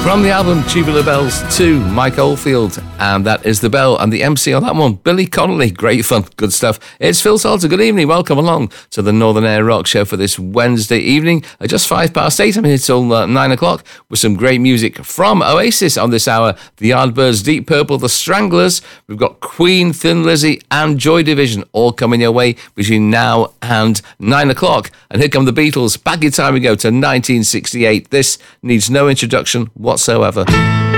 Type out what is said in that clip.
From the album Tubular Bells 2, Mike Oldfield, and that is The Bell, and the MC on that one, Billy Connolly. Great fun, good stuff. It's Phil Salter. Good evening, welcome along to the Northern Air Rock Show for this Wednesday evening. Just 8:05. I'm here till 9 o'clock with some great music from Oasis on this hour. The Yardbirds, Deep Purple, The Stranglers. We've got Queen, Thin Lizzy, and Joy Division all coming your way between now and 9 o'clock. And here come the Beatles. Back in time we go to 1968. This needs no introduction whatsoever.